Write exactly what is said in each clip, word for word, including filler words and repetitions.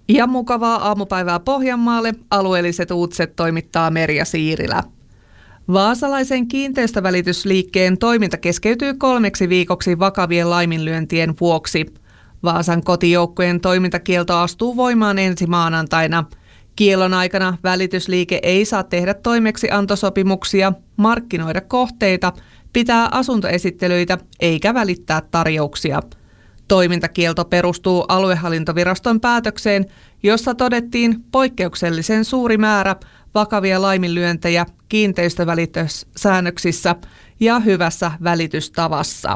Ja mukavaa aamupäivää Pohjanmaalle. Alueelliset uutiset toimittaa Merja Siirilä. Vaasalaisen kiinteistövälitysliikkeen toiminta keskeytyy kolmeksi viikoksi vakavien laiminlyöntien vuoksi. Vaasan kotijoukkojen toimintakielto astuu voimaan ensi maanantaina. Kiellon aikana välitysliike ei saa tehdä toimeksiantosopimuksia, markkinoida kohteita, pitää asuntoesittelyitä eikä välittää tarjouksia. Toimintakielto perustuu aluehallintoviraston päätökseen, jossa todettiin poikkeuksellisen suuri määrä vakavia laiminlyöntejä kiinteistövälityssäännöksissä ja hyvässä välitystavassa.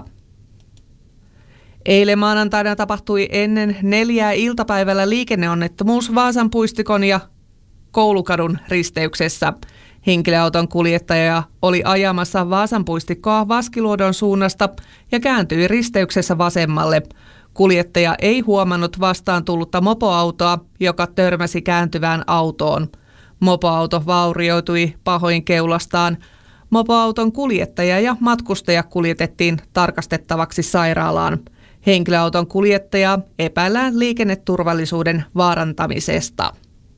Eilen maanantaina tapahtui ennen neljää iltapäivällä liikenneonnettomuus Vaasan puistikon ja Koulukadun risteyksessä. Henkilöauton kuljettaja oli ajamassa Vaasan puistikkoa Vaskiluodon suunnasta ja kääntyi risteyksessä vasemmalle. Kuljettaja ei huomannut vastaan tullutta mopoautoa, joka törmäsi kääntyvään autoon. Mopoauto vaurioitui pahoin keulastaan. Mopoauton kuljettaja ja matkustaja kuljetettiin tarkastettavaksi sairaalaan. Henkilöauton kuljettajaa epäillään liikenneturvallisuuden vaarantamisesta.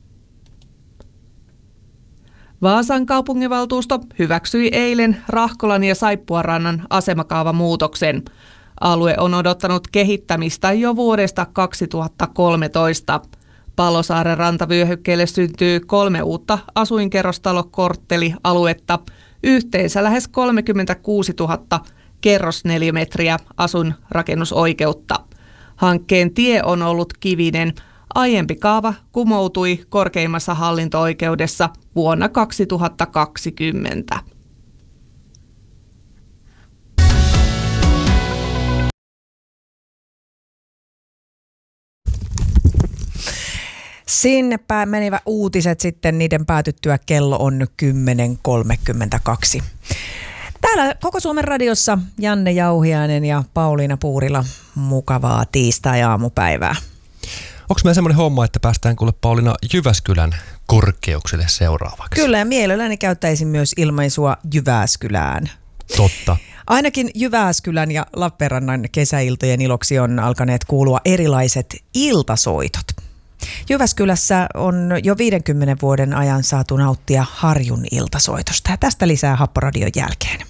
Vaasan kaupunginvaltuusto hyväksyi eilen Rahkolan ja Saippuarannan asemakaavamuutoksen. Alue on odottanut kehittämistä jo vuodesta kaksituhattakolmetoista. Palosaaren rantavyöhykkeelle syntyy kolme uutta asuinkerrostalokorttelialuetta, yhteensä lähes kolmekymmentäkuusituhatta kerrosneliömetriä asuinrakennusoikeutta. Hankkeen tie on ollut kivinen. Aiempi kaava kumoutui korkeimmassa hallinto-oikeudessa vuonna kaksituhattakaksikymmentä. Sinne päin menivät uutiset sitten, niiden päätyttyä kello on kymmenen kolmekymmentäkaksi. Täällä Koko Suomen radiossa Janne Jauhiainen ja Pauliina Puurila. Mukavaa tiistai-aamupäivää. Onko meillä semmoinen homma, että päästään kuule Pauliina Jyväskylän korkeuksille seuraavaksi? Kyllä, ja mielelläni käyttäisin myös ilmaisua Jyväskylään. Totta. Ainakin Jyväskylän ja Lappeenrannan kesäiltojen iloksi on alkaneet kuulua erilaiset iltasoitot. Jyväskylässä on jo viidenkymmenen vuoden ajan saatu nauttia Harjun iltasoitosta, ja tästä lisää Happoradion jälkeen.